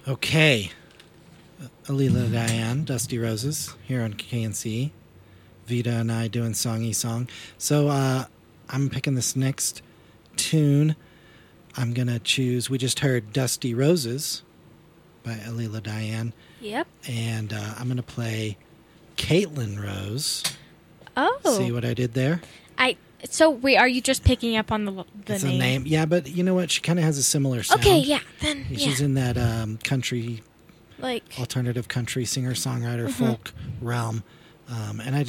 Okay. Alila Diane, Dusty Roses, here on KNC. Vita and I doing Songy Song. So I'm picking this next tune. I'm going to choose, we just heard Dusty Roses by Alila Diane. Yep. And I'm going to play Caitlin Rose. Oh. See what I did there? So wait, are you just picking up on the It's name? a name. Yeah, but you know what? She kind of has a similar sound. Okay, yeah. Then She's in that country, like alternative country singer-songwriter folk realm. And I